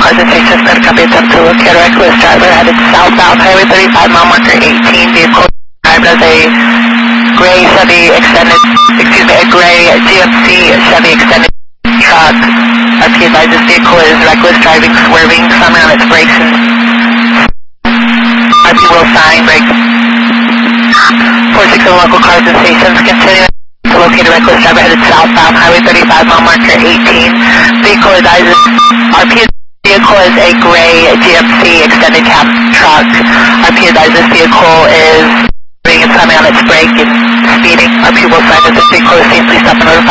cars and stations that copy attempt to locate a reckless driver headed southbound Highway 35, mile marker 18. Vehicle described as a gray GMC Chevy extended truck. RP advised this vehicle is reckless driving, swerving, slamming on its brakes, and RP will sign brakes. 467 local cars and stations continuing to locate a reckless driver headed southbound Highway 35, mile marker 18. Vehicle advises RP vehicle is a gray GMC extended cab truck. RP advises this vehicle is slamming on its brake and speeding. RP will sign that this vehicle is safely stopped and notified